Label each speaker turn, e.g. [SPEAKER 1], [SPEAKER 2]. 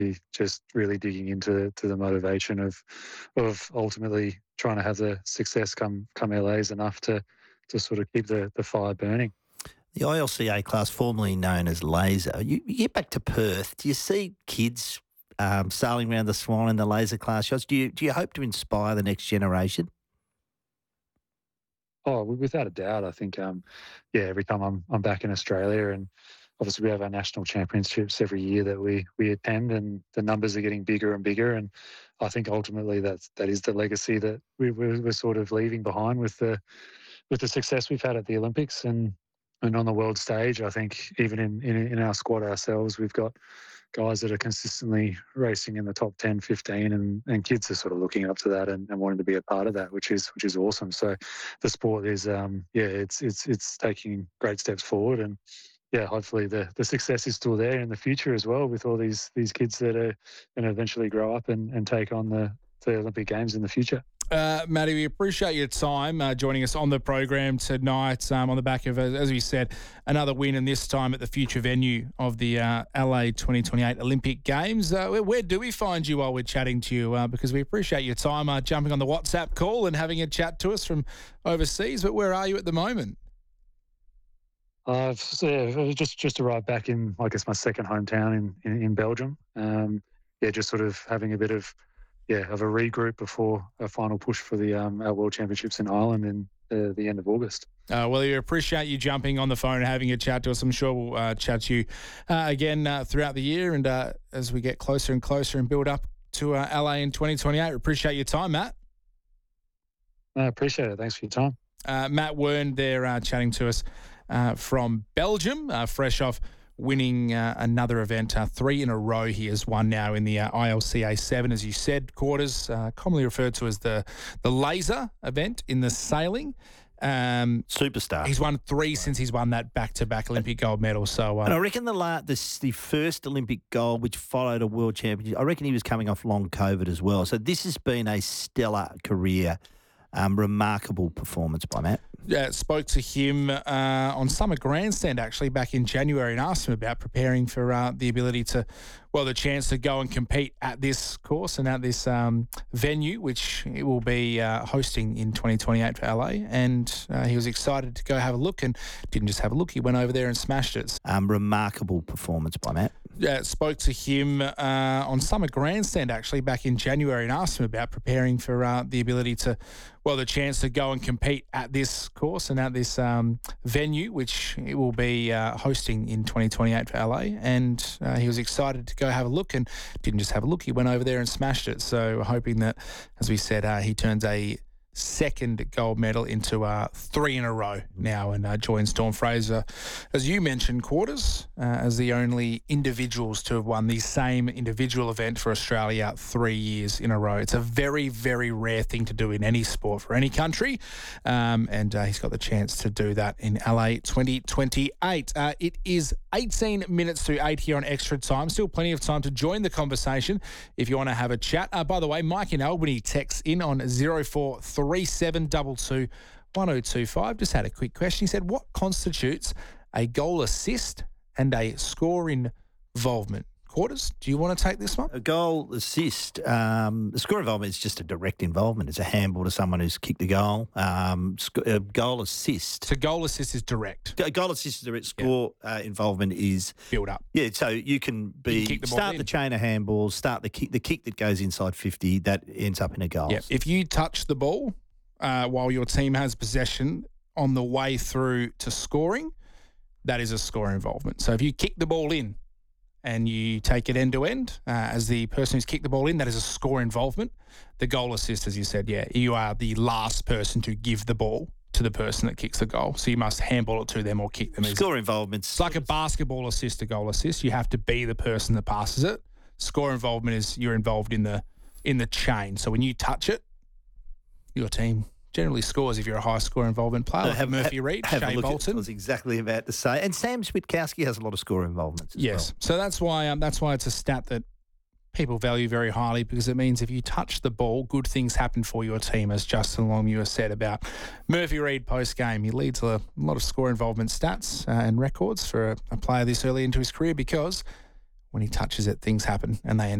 [SPEAKER 1] just really digging into the motivation of ultimately trying to have the success come LA's enough to sort of keep the fire burning.
[SPEAKER 2] The ILCA class, formerly known as Laser, you get back to Perth. Do you see kids sailing around the Swan in the Laser class shots? Do you hope to inspire the next generation?
[SPEAKER 1] Oh, without a doubt. I think, every time I'm back in Australia, and obviously we have our national championships every year that we attend, and the numbers are getting bigger and bigger. And I think ultimately that is the legacy that we're sort of leaving behind with the success we've had at the Olympics and on the world stage. I think even in our squad ourselves, we've got guys that are consistently racing in the top 10, 15, and kids are sort of looking up to that and wanting to be a part of that, which is awesome. So the sport is, it's taking great steps forward, and hopefully the success is still there in the future as well, with all these kids that are going to eventually grow up and take on the Olympic Games in the future.
[SPEAKER 3] Matty, we appreciate your time joining us on the program tonight on the back of, as we said, another win, and this time at the future venue of the LA 2028 Olympic Games. Where do we find you while we're chatting to you? Because we appreciate your time jumping on the WhatsApp call and having a chat to us from overseas. But where are you at the moment?
[SPEAKER 1] I've just arrived back in, I guess, my second hometown in Belgium. Just sort of having a bit of a regroup before a final push for the our World Championships in Ireland in the end of August.
[SPEAKER 3] Well, we appreciate you jumping on the phone and having a chat to us. I'm sure we'll chat to you again throughout the year, and as we get closer and closer and build up to LA in 2028. We appreciate your time, Matt.
[SPEAKER 1] I appreciate it. Thanks for your time.
[SPEAKER 3] Matt Wern there chatting to us from Belgium, fresh off winning another event, 3 in a row he has won now in the ILCA 7, as you said, quarters, commonly referred to as the laser event in the sailing.
[SPEAKER 2] Superstar.
[SPEAKER 3] He's won 3 since he's won that back-to-back Olympic gold medal. So,
[SPEAKER 2] and I reckon the first Olympic gold, which followed a world championship, I reckon he was coming off long COVID as well. So this has been a stellar career. Remarkable performance by Matt.
[SPEAKER 3] Yeah, spoke to him on Summer Grandstand actually back in January and asked him about preparing for the ability to, the chance to go and compete at this course and at this venue, which it will be hosting in 2028 for LA. And he was excited to go have a look, and didn't just have a look, he went over there and smashed it.
[SPEAKER 2] Remarkable performance by Matt.
[SPEAKER 3] Yeah, spoke to him on Summer Grandstand actually back in January and asked him about preparing for the ability to, the chance to go and compete at this course and at this venue, which it will be hosting in 2028 for LA. And he was excited to go have a look, and didn't just have a look, he went over there and smashed it. So we're hoping that, as we said, he turns a second gold medal into 3 in a row now, and joins Storm Fraser, as you mentioned, quarters, as the only individuals to have won the same individual event for Australia 3 years in a row. It's a very, very rare thing to do in any sport for any country, and he's got the chance to do that in LA 2028. It is 18 minutes to 8 here on Extra Time. Still plenty of time to join the conversation if you want to have a chat. By the way, Mike in Albany texts in on 043722 1025. Just had a quick question. He said, what constitutes a goal assist and a score involvement? Quarters, do you want to take this one?
[SPEAKER 2] A goal assist, the score involvement is just a direct involvement. It's a handball to someone who's kicked a goal. A goal assist.
[SPEAKER 3] So goal assist is direct.
[SPEAKER 2] A goal assist is direct. Score involvement is
[SPEAKER 3] build up.
[SPEAKER 2] Yeah, so you can start the chain of handballs, start the kick that goes inside 50 that ends up in a goal.
[SPEAKER 3] Yeah. If you touch the ball while your team has possession on the way through to scoring, that is a score involvement. So if you kick the ball in and you take it end to end as the person who's kicked the ball in, that is a score involvement. The goal assist, as you said, you are the last person to give the ball to the person that kicks the goal. So you must handball it to them or kick them.
[SPEAKER 2] Score involvement.
[SPEAKER 3] It's like a basketball assist, a goal assist. You have to be the person that passes it. Score involvement is you're involved in the chain. So when you touch it, your team generally scores if you're a high score involvement player. Like Murphy Reid, Shea Bolton.
[SPEAKER 2] I was exactly about to say. And Sam Switkowski has a lot of score involvements as well.
[SPEAKER 3] So that's why it's a stat that people value very highly, because it means if you touch the ball, good things happen for your team, as Justin Longmuir said about Murphy Reid post-game. He leads a lot of score involvement stats and records for a player this early into his career, because when he touches it, things happen and they end